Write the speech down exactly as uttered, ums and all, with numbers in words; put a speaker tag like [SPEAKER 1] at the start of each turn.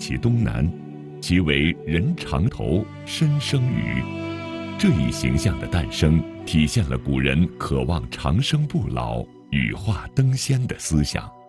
[SPEAKER 1] 其东南，其为人长头，身生羽。这一形象的诞生，体现了古人渴望长生不老、羽化登仙的思想。